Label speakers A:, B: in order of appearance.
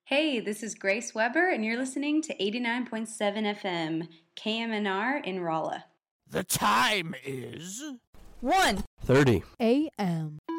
A: Hey, this is Grace Weber, and you're listening to 89.7 FM, KMNR in Rolla.
B: The time is
C: 1:30
D: a.m.